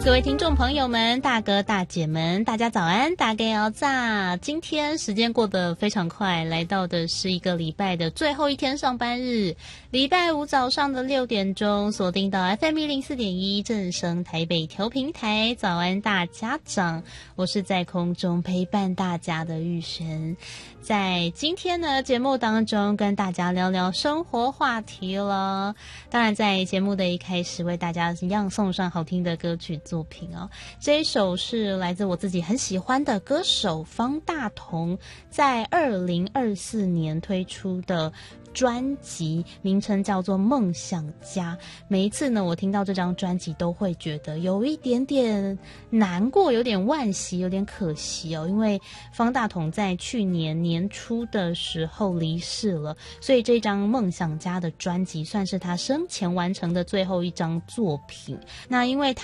各位听众朋友们，大哥大姐们，大家早安，大家要炸！今天时间过得非常快，来到的是一个礼拜的最后一天上班日，礼拜五早上的6点钟，锁定到 FM104.1正声台北调频台，早安大家长，我是在空中陪伴大家的玉璇。在今天呢节目当中跟大家聊聊生活话题了，当然在节目的一开始为大家一样送上好听的歌曲作品哦。这一首是来自我自己很喜欢的歌手方大同在2024年推出的专辑，名称叫做《梦想家》。每一次呢我听到这张专辑都会觉得有一点点难过，有点惋惜，有点可惜哦，因为方大同在去年年初的时候离世了，所以这张《梦想家》的专辑算是他生前完成的最后一张作品。那因为他